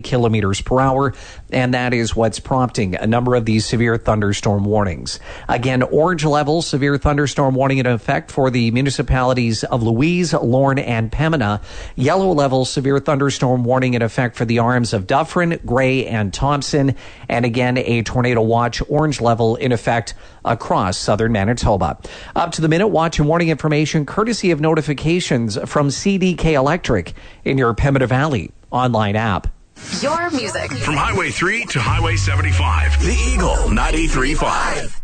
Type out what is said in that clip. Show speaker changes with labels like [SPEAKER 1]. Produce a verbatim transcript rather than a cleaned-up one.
[SPEAKER 1] kilometers per hour, and that is what's prompting a number of these severe thunderstorm warnings. Again, orange level severe thunderstorm warning in effect for the municipalities of Louise, Lorne, and Pembina. Yellow level severe thunderstorm warning in effect for the arms of Dufferin, Gray, and Thompson. And again, a tornado watch orange level in effect across southern Manitoba. Up to the minute watch and warning information courtesy of notifications from C D K Electric in your Pembina Valley online app.
[SPEAKER 2] Your music.
[SPEAKER 3] From Highway three to Highway seventy-five. The Eagle ninety-three point five.